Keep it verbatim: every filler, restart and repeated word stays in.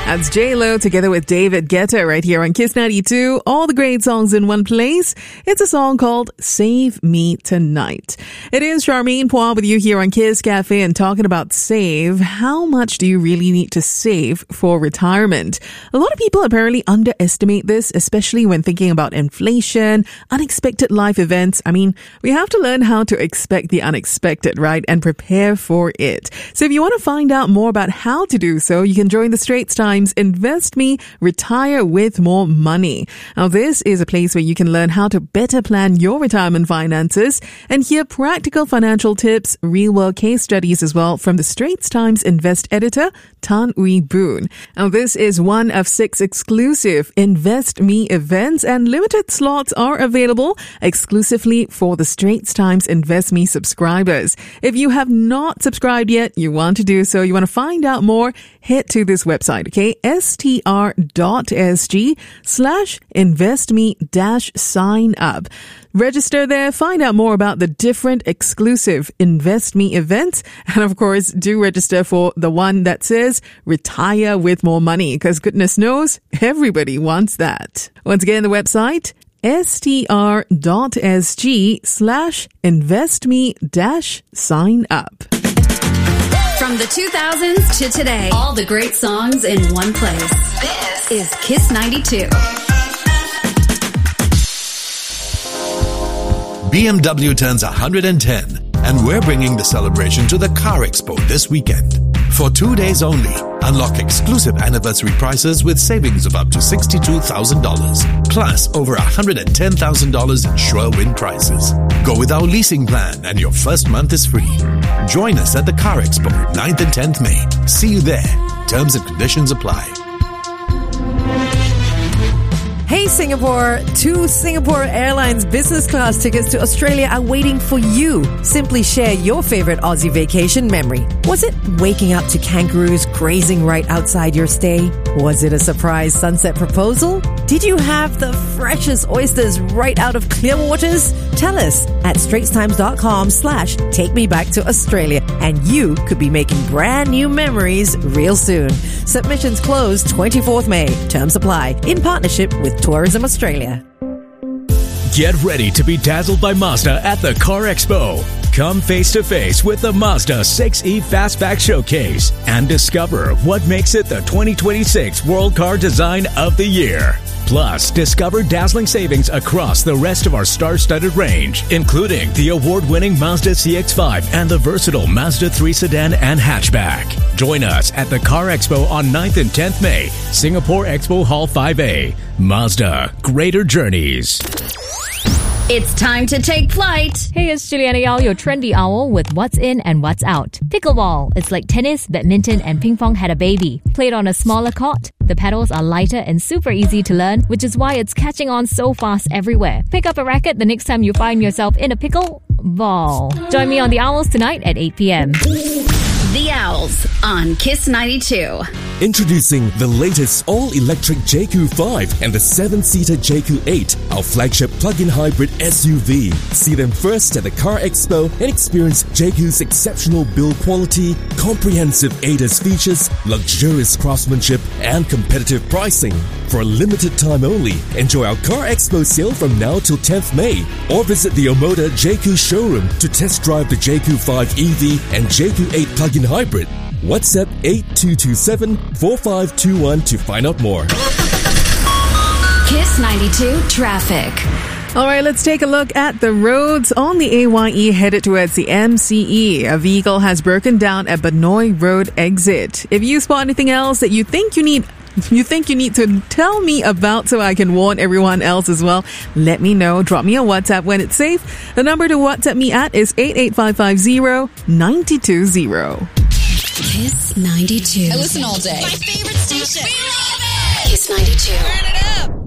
That's J-Lo together with David Guetta right here on Kiss ninety-two. All the great songs in one place. It's a song called Save Me Tonight. It is Charmaine Poir with you here on Kiss Cafe and talking about save. How much do you really need to save for retirement? A lot of people apparently underestimate this, especially when thinking about inflation, unexpected life events. I mean, we have to learn how to expect the unexpected, right? And prepare for it. So if you want to find out more about how to do so, you can join the Straits Times Invest Me, Retire with More Money. Now, this is a place where you can learn how to better plan your retirement finances and hear practical financial tips, real-world case studies as well from the Straits Times Invest editor, Tan Uy Boon. Now, this is one of six exclusive Invest Me events, and limited slots are available exclusively for the Straits Times Invest Me subscribers. If you have not subscribed yet, you want to do so, you want to find out more, head to this website, okay? str.sg slash investme dash sign up. Register there, find out more about the different exclusive Invest Me events, and of course, do register for the one that says Retire with More Money, because goodness knows, everybody wants that. Once again, the website, str.sg slash investme dash sign up. From the two thousands to today, all the great songs in one place. This is Kiss ninety-two. B M W turns one hundred ten, and we're bringing the celebration to the Car Expo this weekend. For two days only, unlock exclusive anniversary prices with savings of up to sixty-two thousand dollars, plus over one hundred ten thousand dollars in sure win prizes. Go with our leasing plan and your first month is free. Join us at the Car Expo, ninth and tenth May. See you there. Terms and conditions apply. Hey Singapore, two Singapore Airlines business class tickets to Australia are waiting for you. Simply share your favorite Aussie vacation memory. Was it waking up to kangaroos grazing right outside your stay? Was it a surprise sunset proposal? Did you have the freshest oysters right out of Clearwaters? Tell us at straitstimes.com slash take me back to Australia, and you could be making brand new memories real soon. Submissions close twenty-fourth May. Terms apply. In partnership with Tourism Australia. Get ready to be dazzled by Mazda at the Car Expo. Come face to face with the Mazda six E Fastback Showcase and discover what makes it the twenty twenty-six World Car Design of the Year. Plus, discover dazzling savings across the rest of our star-studded range, including the award-winning Mazda C X five and the versatile Mazda three sedan and hatchback. Join us at the Car Expo on ninth and tenth May, Singapore Expo Hall five A. Mazda, greater journeys. It's time to take flight. Hey, it's Juliana Yao, your trendy owl with what's in and what's out. Pickleball. It's like tennis, badminton, and ping pong had a baby. Played on a smaller court. The paddles are lighter and super easy to learn, which is why it's catching on so fast everywhere. Pick up a racket the next time you find yourself in a pickle ball. Join me on The Owls tonight at eight p.m. The Owls on Kiss ninety-two. Introducing the latest all-electric J Q five and the seven-seater J Q eight, our flagship plug-in hybrid S U V. See them first at the Car Expo and experience J Q's exceptional build quality, comprehensive A D A S features, luxurious craftsmanship, and competitive pricing. For a limited time only, enjoy our Car Expo sale from now till tenth May, or visit the Omoda J Q showroom to test drive the J Q five E V and J Q eight plug-in hybrid. WhatsApp eight two two seven, four five two one to find out more. Kiss ninety-two traffic. All right, let's take a look at the roads on the A Y E headed towards the M C E. A vehicle has broken down at Benoi Road exit. If you spot anything else that you think you need you think you need to tell me about so I can warn everyone else as well, let me know. Drop me a WhatsApp when it's safe. The number to WhatsApp me at is eight eight five five zero, nine two zero. Kiss ninety-two. I listen all day. My favorite station. We love it. Kiss ninety-two. Turn it up.